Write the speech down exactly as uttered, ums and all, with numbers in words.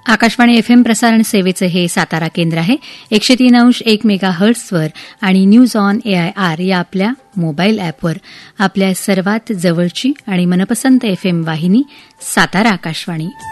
Akashvani FM प्रसारण सेवेचं हे सातारा केंद्र आहे. एकशे तीन अंश एक मेगा हर्ट्सवर आणि न्यूज ऑन एआयआर या आपल्या मोबाईल ॲपवर आपल्या सर्वात जवळची आणि मनपसंत एफएम वाहिनी सातारा आकाशवाणी.